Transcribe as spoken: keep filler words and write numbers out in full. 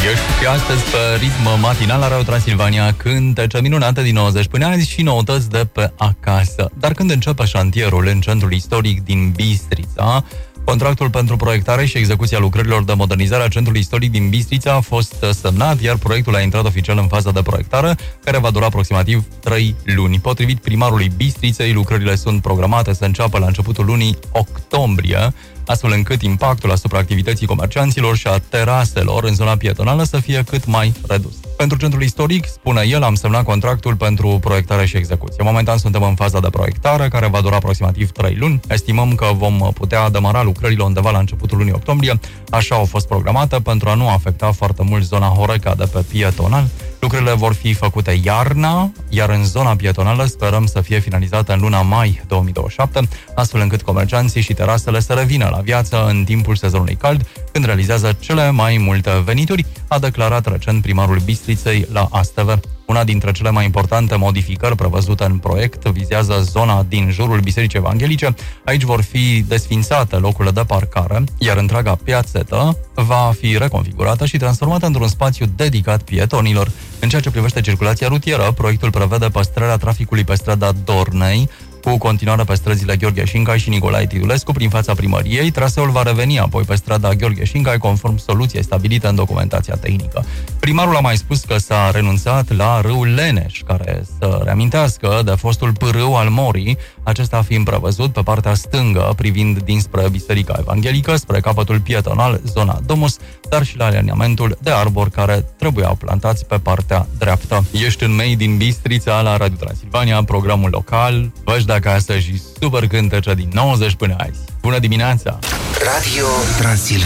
Ești și astăzi pe ritm matinal la Radio Transilvania, cântece minunate din nouăzeci până azi și noutăți de pe acasă. Dar când începe șantierul în centrul istoric din Bistrița, contractul pentru proiectare și execuția lucrărilor de modernizare a centrului istoric din Bistrița a fost semnat, iar proiectul a intrat oficial în faza de proiectare, care va dura aproximativ trei luni. Potrivit primarului Bistriței, lucrările sunt programate să înceapă la începutul lunii octombrie, astfel încât impactul asupra activității comercianților și a teraselor în zona pietonală să fie cât mai redus. Pentru centrul istoric, spune el, am semnat contractul pentru proiectare și execuție. Momentan suntem în faza de proiectare, care va dura aproximativ trei luni. Estimăm că vom putea demara lucrările undeva la începutul lunii octombrie. Așa au fost programate pentru a nu afecta foarte mult zona Horeca de pe pietonal. Lucrările vor fi făcute iarna, iar în zona pietonală sperăm să fie finalizată în luna mai două mii douăzeci și șapte, astfel încât comercianții și terasele să revină la viață în timpul sezonului cald, când realizează cele mai multe venituri, a declarat recent primarul Bistriței la A S T V. Una dintre cele mai importante modificări prevăzute în proiect vizează zona din jurul Bisericii Evanghelice. Aici vor fi desfințate locurile de parcare, iar întreaga piațetă va fi reconfigurată și transformată într-un spațiu dedicat pietonilor. În ceea ce privește circulația rutieră, proiectul prevede păstrarea traficului pe strada Dornei, cu continuare pe străzile Gheorghe Șincai și Nicolae Tidulescu prin fața primăriei. Traseul va reveni apoi pe strada Gheorghe Șincai conform soluției stabilite în documentația tehnică. Primarul a mai spus că s-a renunțat la râul Leneș, care, să reamintească, de fostul pârâu al Morii, acesta fiind prevăzut pe partea stângă, privind dinspre Biserica Evanghelică, spre capătul pietonal, zona Domus, dar și la aliniamentul de arbori care trebuiau plantați pe partea dreaptă. Ești în mei din Bistrița la Radio Transilvania, programul local, văși de acasă și super cântece din nouăzeci până azi. Bună dimineața! Radio Transilvania.